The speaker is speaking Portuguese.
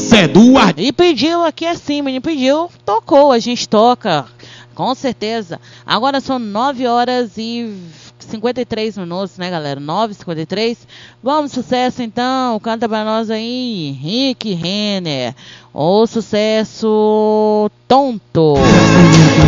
Zé Duarte. E pediu aqui assim, menino, pediu, tocou, a gente toca, com certeza. Agora são 9 horas e 53 minutos, né, galera? 9h53. Vamos, sucesso então. Canta pra nós aí, Henrique Renner. O sucesso Tonto.